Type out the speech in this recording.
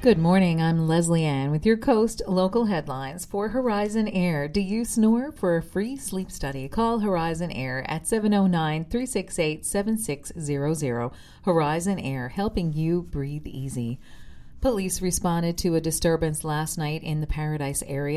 Good morning. I'm Leslie Ann with your Coast local headlines for Horizon Air. Do you snore? For a free sleep study, call Horizon Air at 709-368-7600. Horizon Air, helping you breathe easy. Police responded to a disturbance last night in the Paradise area.